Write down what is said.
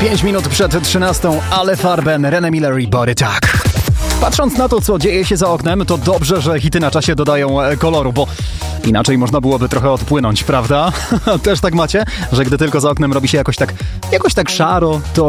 5 minut przed 13, Ale Farben, René Miller i Body Talk. Patrząc na to, co dzieje się za oknem, to dobrze, że hity na czasie dodają koloru, bo inaczej można byłoby trochę odpłynąć, prawda? Też tak macie, że gdy tylko za oknem robi się jakoś tak szaro, to